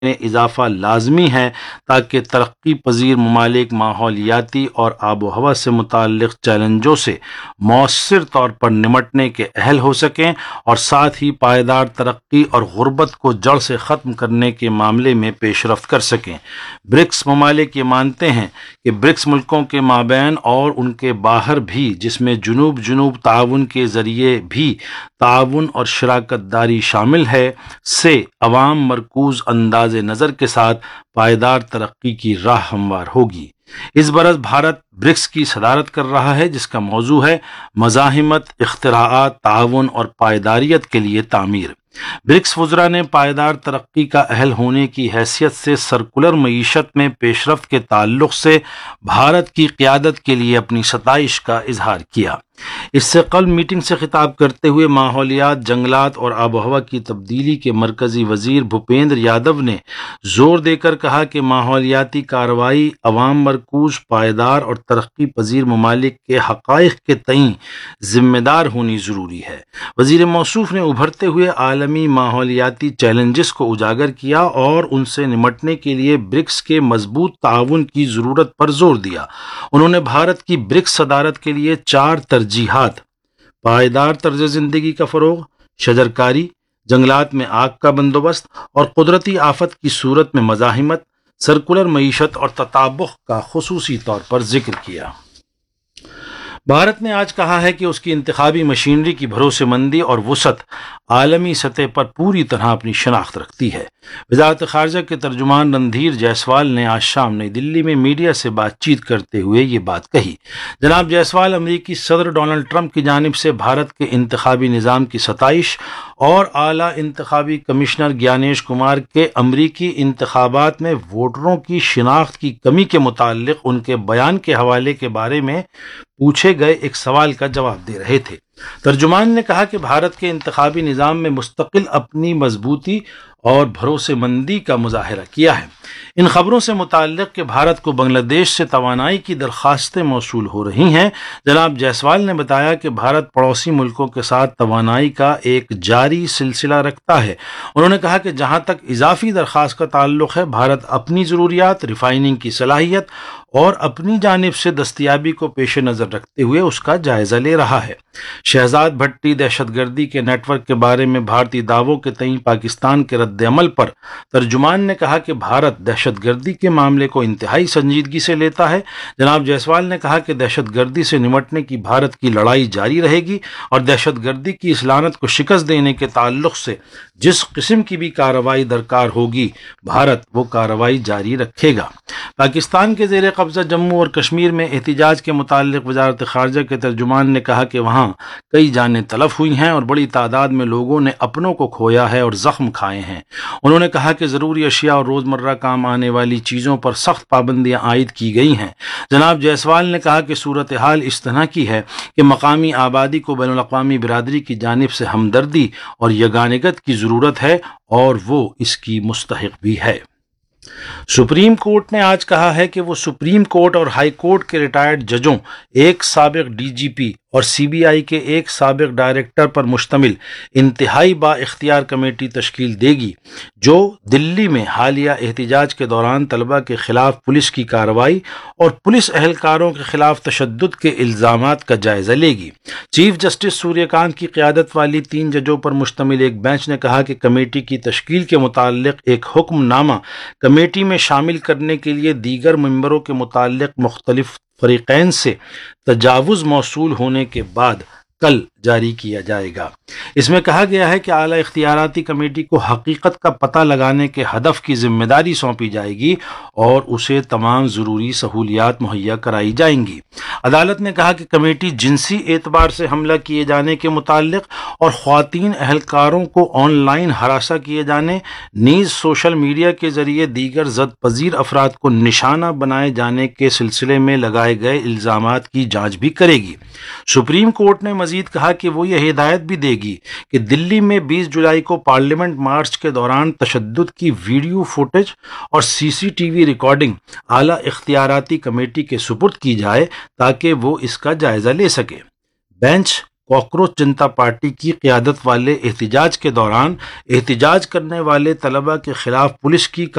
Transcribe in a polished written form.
میں اضافہ لازمی ہے تاکہ ترقی پذیر ممالک ماحولیاتی اور آب و ہوا سے متعلق چیلنجوں سے مؤثر طور پر نمٹنے کے اہل ہو سکیں اور ساتھ ہی پائیدار ترقی اور غربت کو جڑ سے ختم کرنے کے معاملے میں پیش رفت کر سکیں۔ برکس ممالک یہ مانتے ہیں کہ برکس ملکوں کے مابین اور ان کے باہر بھی، جس میں جنوب جنوب تعاون کے ذریعے بھی تعاون اور شراکت داری شامل ہے، سے عوام مرکوز انداز نظر کے ساتھ پائیدار ترقی کی راہ ہموار ہوگی۔ اس برس بھارت برکس کی صدارت کر رہا ہے، جس کا موضوع ہے مزاحمت، اختراعات، تعاون اور پائیداریت کے لیے تعمیر۔ برکس وزراء نے پائیدار ترقی کا اہل ہونے کی حیثیت سے سرکولر معیشت میں پیش رفت کے تعلق سے بھارت کی قیادت کے لیے اپنی ستائش کا اظہار کیا۔ اس سے قبل میٹنگ سے خطاب کرتے ہوئے ماحولیات، جنگلات اور آب و ہوا کی تبدیلی کے مرکزی وزیر بھوپیندر یادو نے زور دے کر کہا کہ ماحولیاتی کارروائی عوام مرکوز، پائیدار اور ترقی پذیر ممالک کے حقائق کے تئیں ذمہ دار ہونی ضروری ہے۔ وزیر موصوف نے ابھرتے ہوئے عالمی ماحولیاتی چیلنجز کو اجاگر کیا اور ان سے نمٹنے کے لیے برکس کے مضبوط تعاون کی ضرورت پر زور دیا۔ انہوں نے بھارت کی برکس صدارت کے لیے 4 ترجیحات: پائیدار طرز زندگی کا فروغ، شجرکاری، جنگلات میں آگ کا بندوبست اور قدرتی آفت کی صورت میں مزاحمت، سرکولر معیشت اور تطابق کا خصوصی طور پر ذکر کیا۔ بھارت نے آج کہا ہے کہ اس کی انتخابی مشینری کی بھروسے مندی اور وسعت عالمی سطح پر پوری طرح اپنی شناخت رکھتی ہے۔ وزارت خارجہ کے ترجمان رندھیر جیسوال نے آج شام نئی دلی میں میڈیا سے بات چیت کرتے ہوئے یہ بات کہی۔ جناب جیسوال امریکی صدر ڈونلڈ ٹرمپ کی جانب سے بھارت کے انتخابی نظام کی ستائش اور اعلیٰ انتخابی کمشنر گیانیش کمار کے امریکی انتخابات میں ووٹروں کی شناخت کی کمی کے متعلق ان کے بیان کے حوالے کے بارے میں پوچھے گئے ایک سوال کا جواب دے رہے تھے۔ ترجمان نے کہا کہ بھارت کے انتخابی نظام میں مستقل اپنی مضبوطی اور بھروسے مندی کا مظاہرہ کیا ہے۔ ان خبروں سے متعلق کہ بھارت کو بنگلہ دیش سے توانائی کی درخواستیں موصول ہو رہی ہیں، جناب جیسوال نے بتایا کہ بھارت پڑوسی ملکوں کے ساتھ توانائی کا ایک جاری سلسلہ رکھتا ہے۔ انہوں نے کہا کہ جہاں تک اضافی درخواست کا تعلق ہے، بھارت اپنی ضروریات، ریفائننگ کی صلاحیت اور اپنی جانب سے دستیابی کو پیش نظر رکھتے ہوئے اس کا جائزہ لے رہا ہے۔ شہزاد بھٹی دہشت گردی کے نیٹ ورک کے بارے میں بھارتی دعووں کے تئیں پاکستان کے رد عمل پر ترجمان نے کہا کہ بھارت دہشت گردی کے معاملے کو انتہائی سنجیدگی سے لیتا ہے۔ جناب جیسوال نے کہا کہ دہشت گردی سے نمٹنے کی بھارت کی لڑائی جاری رہے گی اور دہشت گردی کی اس لعنت کو شکست دینے کے تعلق سے جس قسم کی بھی کارروائی درکار ہوگی، بھارت وہ کارروائی جاری رکھے گا۔ پاکستان کے زیر قبضہ جموں اور کشمیر میں احتجاج کے متعلق وزارت خارجہ کے ترجمان نے کہا کہ وہاں کئی جانیں تلف ہوئی ہیں اور بڑی تعداد میں لوگوں نے اپنوں کو کھویا ہے اور زخم کھائے ہیں۔ انہوں نے کہا کہ ضروری اشیاء اور روزمرہ کام آنے والی چیزوں پر سخت پابندیاں عائد کی گئی ہیں۔ جناب جیسوال نے کہا کہ صورتحال اس طرح کی ہے کہ مقامی آبادی کو بین الاقوامی برادری کی جانب سے ہمدردی اور یگانگت کی ضرورت ہے اور وہ اس کی مستحق بھی ہے۔ سپریم کورٹ نے آج کہا ہے کہ وہ سپریم کورٹ اور ہائی کورٹ کے ریٹائرڈ ججوں، ایک سابق ڈی جی پی اور سی بی آئی کے ایک سابق ڈائریکٹر پر مشتمل انتہائی با اختیار کمیٹی تشکیل دے گی، جو دلی میں حالیہ احتجاج کے دوران طلبہ کے خلاف پولیس کی کارروائی اور پولیس اہلکاروں کے خلاف تشدد کے الزامات کا جائزہ لے گی۔ چیف جسٹس سوریہ کانت کی قیادت والی 3 ججوں پر مشتمل ایک بینچ نے کہا کہ کمیٹی کی تشکیل کے متعلق ایک حکم نامہ کمیٹی میں شامل کرنے کے لیے دیگر ممبروں کے متعلق مختلف فریقین سے تجاوز موصول ہونے کے بعد کل جاری کیا جائے گا۔ اس میں کہا گیا ہے کہ اعلیٰ اختیاراتی کمیٹی کو حقیقت کا پتہ لگانے کے ہدف کی ذمہ داری سونپی جائے گی اور اسے تمام ضروری سہولیات مہیا کرائی جائیں گی۔ عدالت نے کہا کہ کمیٹی جنسی اعتبار سے حملہ کیے جانے کے متعلق اور خواتین اہلکاروں کو آن لائن ہراساں کیے جانے، نیز سوشل میڈیا کے ذریعے دیگر زد پذیر افراد کو نشانہ بنائے جانے کے سلسلے میں لگائے گئے الزامات کی جانچ بھی کرے گی۔ سپریم کورٹ نے مزید کہا کہ وہ یہ ہدایت بھی دے گی کہ دلی میں 20 جولائی کو پارلیمنٹ مارچ کے دوران تشدد کی ویڈیو فوٹیج اور سی سی ٹی وی ریکارڈنگ اعلیٰ اختیاراتی کمیٹی کے سپرد کی جائے تاکہ وہ اس کا جائزہ لے سکے۔ بینچ کاکروچ جنتا پارٹی کی قیادت والے احتجاج کے دوران احتجاج کرنے والے طلبہ کے خلاف پولیس کی